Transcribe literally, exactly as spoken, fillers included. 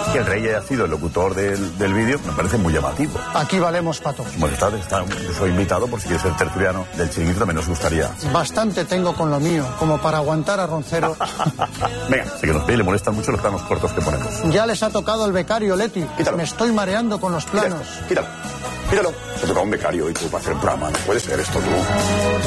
Que el rey haya sido el locutor del, del vídeo me parece muy llamativo. Aquí valemos pato. Bueno, está, está, yo soy invitado por si quieres ser tertuliano del Chiringuito, también nos gustaría. Bastante tengo con lo mío, como para aguantar a Roncero. Venga, sé que nos ve y le molestan mucho los planos cortos que ponemos. Ya les ha tocado el becario, Leti. Quítalo. Me estoy mareando con los planos. Quítalo, quítalo. Quítalo. Te toca un becario y tú para hacer un programa. No puede ser esto, tú.